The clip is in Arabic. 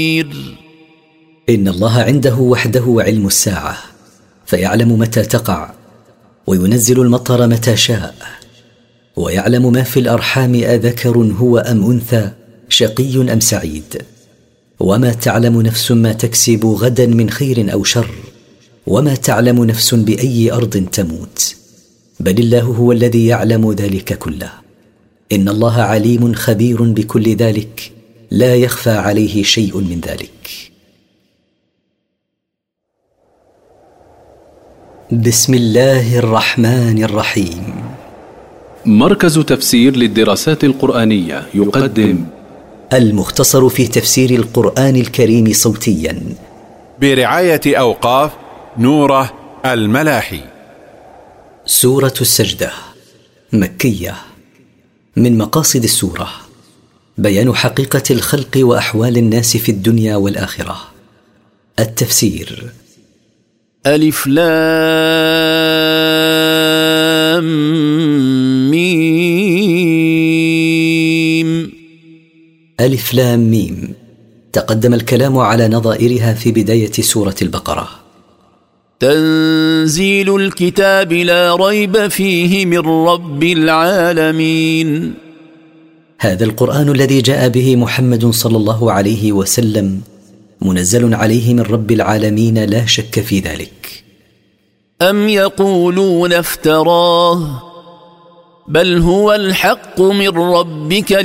إن الله عنده وحده علم الساعة، فيعلم متى تقع، وينزل المطر متى شاء، ويعلم ما في الأرحام أذكر هو أم أنثى، شقي أم سعيد. وما تعلم نفس ما تكسب غدا من خير أو شر، وما تعلم نفس بأي أرض تموت، بل الله هو الذي يعلم ذلك كله. إن الله عليم خبير بكل ذلك، لا يخفى عليه شيء من ذلك. بسم الله الرحمن الرحيم. مركز تفسير للدراسات القرآنية يقدم المختصر في تفسير القرآن الكريم صوتيا برعاية أوقاف نوره الملاحي. سورة السجدة مكية. من مقاصد السورة بيان حقيقة الخلق وأحوال الناس في الدنيا والآخرة. التفسير: ألف لام ميم. ألف لام ميم. تقدم الكلام على نظائرها في بداية سورة البقرة. تنزيل الكتاب لا ريب فيه من رب العالمين. هذا القرآن الذي جاء به محمد صلى الله عليه وسلم منزل عليه من رب العالمين، لا شك في ذلك. أم يقولون افتراه بل هو الحق من ربك